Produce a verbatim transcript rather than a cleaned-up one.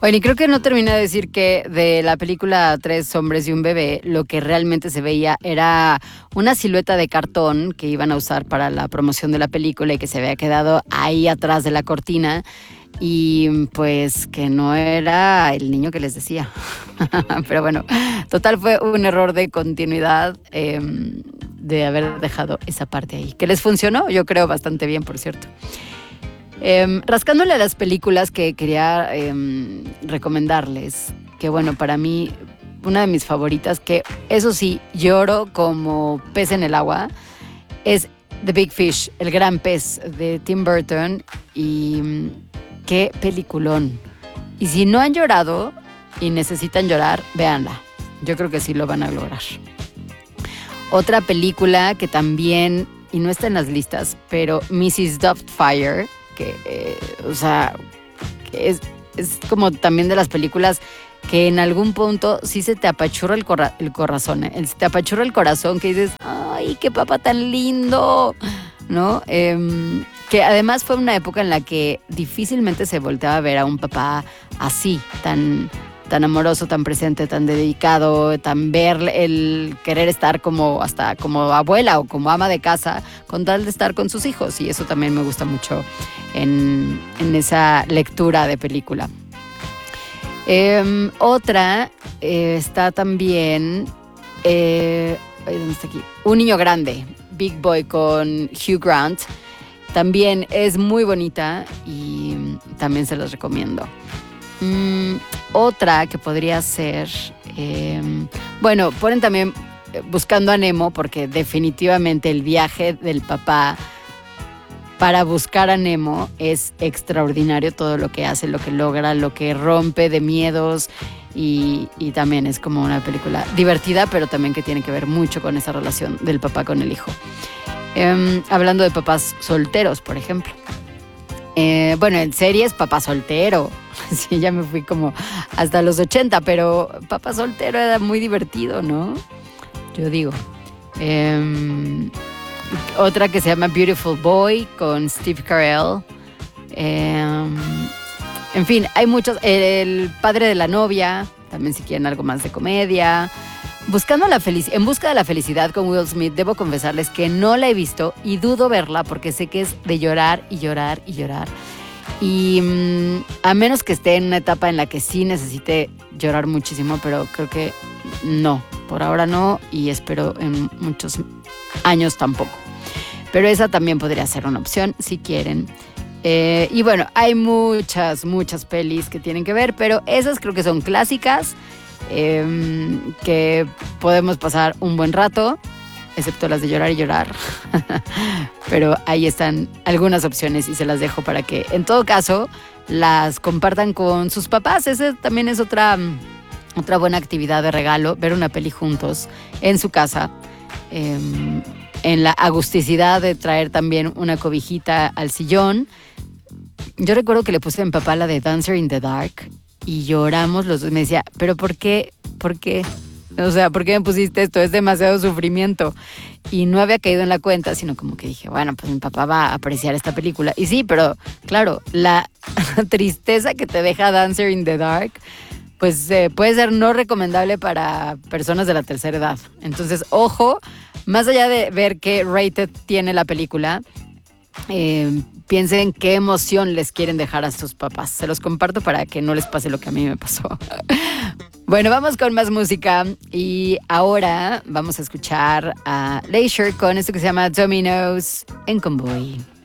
Bueno, y creo que no terminé de decir que de la película Tres hombres y un bebé, lo que realmente se veía era una silueta de cartón que iban a usar para la promoción de la película y que se había quedado ahí atrás de la cortina y pues que no era el niño que les decía. Pero bueno, total fue un error de continuidad eh, de haber dejado esa parte ahí. Que les funcionó, yo creo, bastante bien, por cierto. Eh, rascándole a las películas que quería eh, recomendarles, que bueno, para mí, una de mis favoritas, que eso sí, lloro como pez en el agua, es The Big Fish, El Gran Pez, de Tim Burton, y qué peliculón. Y si no han llorado y necesitan llorar, véanla. Yo creo que sí lo van a lograr. Otra película que también, y no está en las listas, pero missus Doubtfire, que, eh, o sea, que es, es como también de las películas que en algún punto sí se te apachurra el, corra, el corazón, ¿eh? Se te apachurra el corazón, que dices, ¡ay, qué papá tan lindo! ¿No? Eh, que además fue una época en la que difícilmente se volteaba a ver a un papá así, tan, tan amoroso, tan presente, tan dedicado, tan ver el querer estar como hasta como abuela o como ama de casa con tal de estar con sus hijos, y eso también me gusta mucho en, en esa lectura de película. Eh, otra eh, está también eh, ¿dónde está aquí? Un niño grande, Big Boy, con Hugh Grant. También es muy bonita y también se las recomiendo. Mm, otra que podría ser, eh, bueno, ponen también Buscando a Nemo, porque definitivamente el viaje del papá para buscar a Nemo es extraordinario, todo lo que hace, lo que logra, lo que rompe de miedos, y, y también es como una película divertida, pero también que tiene que ver mucho con esa relación del papá con el hijo. Eh, hablando de papás solteros, por ejemplo. Eh, bueno, en series, Papá Soltero. Sí, ya me fui como hasta los ochenta, pero Papá Soltero era muy divertido, ¿no? Yo digo. Eh, otra que se llama Beautiful Boy con Steve Carell. Eh, en fin, hay muchos. El padre de la novia, también si quieren algo más de comedia. Buscando la felicidad, En busca de la felicidad con Will Smith, debo confesarles que no la he visto y dudo verla porque sé que es de llorar y llorar y llorar. Y mmm, a menos que esté en una etapa en la que sí necesite llorar muchísimo, pero creo que no, por ahora no, y espero en muchos años tampoco. Pero esa también podría ser una opción si quieren. Eh, y bueno, hay muchas, muchas pelis que tienen que ver, pero esas creo que son clásicas. Eh, que podemos pasar un buen rato, excepto las de llorar y llorar. Pero ahí están algunas opciones y se las dejo para que en todo caso las compartan con sus papás. Esa también es otra, otra buena actividad de regalo, ver una peli juntos en su casa, eh, en la agusticidad de traer también una cobijita al sillón. Yo recuerdo que le puse a mi papá la de Dancer in the Dark y lloramos los dos. Me decía, ¿pero por qué? ¿Por qué? O sea, ¿por qué me pusiste esto? Es demasiado sufrimiento. Y no había caído en la cuenta, sino como que dije, bueno, pues mi papá va a apreciar esta película. Y sí, pero claro, la tristeza que te deja Dancer in the Dark, pues eh, puede ser no recomendable para personas de la tercera edad. Entonces, ojo, más allá de ver qué rated tiene la película, eh, piensen qué emoción les quieren dejar a sus papás. Se los comparto para que no les pase lo que a mí me pasó. Bueno, vamos con más música y ahora vamos a escuchar a Leisure con esto que se llama Dominoes en Convoy.